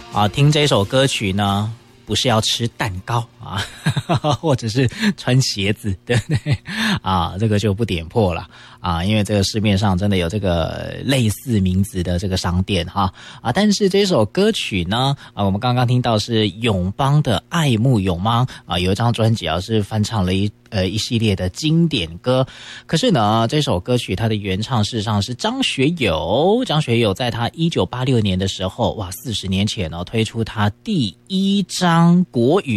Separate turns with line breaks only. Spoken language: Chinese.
啊，听这首歌曲呢，不是要吃蛋糕啊，或者是穿鞋子，对不对？啊，这个就不点破了啊，因为这个市面上真的有这个类似名字的这个商店哈啊，但是这首歌曲呢，啊，我们刚刚听到是永邦的《爱慕永邦》啊，有一张专辑啊是翻唱了一系列的经典歌，可是呢，这首歌曲它的原唱事实上是张学友。张学友在他1986年的时候，哇，40年前推出他第一张国语